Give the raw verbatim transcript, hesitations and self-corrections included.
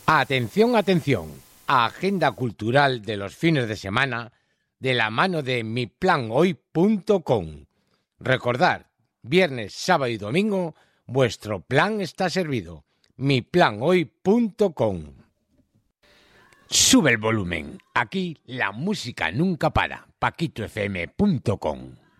Atención, atención, agenda cultural de los fines de semana de la mano de mi plan hoy punto com. Recordad, viernes, sábado y domingo, vuestro plan está servido. mi plan hoy punto com. Sube el volumen, aquí la música nunca para. paquito f m punto com.